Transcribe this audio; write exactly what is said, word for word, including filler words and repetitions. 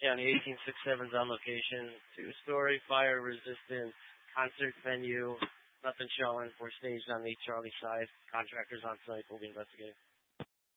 Yeah, on the eighteen sixty-seven's on location. Two-story, fire-resistant concert venue. Nothing showing. We're staged on the Charlie side. Contractors on site will be investigating.